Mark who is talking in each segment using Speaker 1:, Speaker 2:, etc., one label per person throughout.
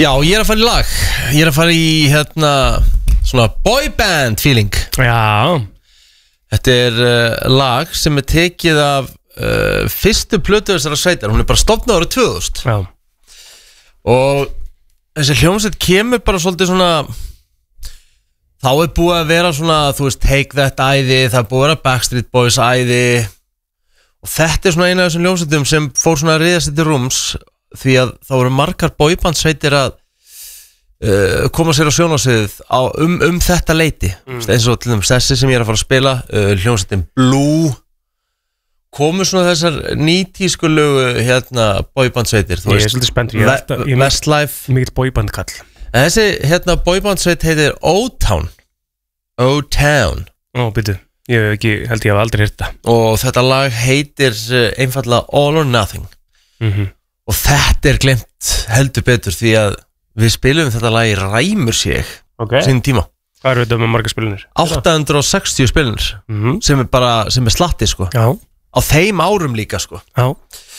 Speaker 1: Já, ég er að fara í lag. Ég er að fara í svona boyband feeling.
Speaker 2: Já.
Speaker 1: Þetta er lag sem er tekið af fyrstu plötu þessara sveitar. Hún er bara stofnað árið 2000.
Speaker 2: Já.
Speaker 1: Og þessi hljómsveit kemur bara svolítið svona. Þá er búið að vera svona, þú veist, Take That æði, það er búið að vera Backstreet Boys æði. Og þetta er svona eina af þessum hljómsveitum sem fór svona að riðast til rúms, því að þá voru margar boybandsveitir að koma sér á sjónvarpssviðið þetta leiti. Eins og til dæmis þessi sem ég er að fara að spila, hljómsveitin Blue, komu svona þessar nýtískulegu boybandsveitir.
Speaker 2: Ég er svolítið spennt.
Speaker 1: Westlife.
Speaker 2: Mikill boybandkall.
Speaker 1: Þessi boybandsveit heitir O-Town. O-Town.
Speaker 2: Ó, byrju, held ég hef aldrei heyrt það.
Speaker 1: Og þetta lag heitir einfallega All or Nothing. Og þetta er glemt heldur betur því að við spilum þetta lag í ræmur sig sínum tíma.
Speaker 2: Hvað eru þetta með margar spilunir?
Speaker 1: 860 spilunir sem er slatti sko.
Speaker 2: Já.
Speaker 1: Á þeim árum líka sko.
Speaker 2: Já.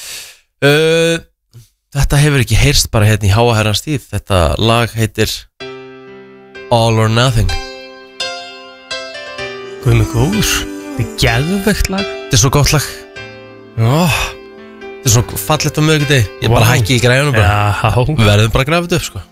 Speaker 1: Þetta hefur ekki heyrst bara hérna í háa herrans tíð. Þetta lag heitir All or Nothing.
Speaker 2: Guð mig góður. Þetta er geðveikt lag.
Speaker 1: Þetta er svo gott lag. Þetta er svo fallegt á miðvikudegi. Ég bara hækki í græjunum bara.
Speaker 2: Já.
Speaker 1: Við verðum bara að grafa þetta upp sko.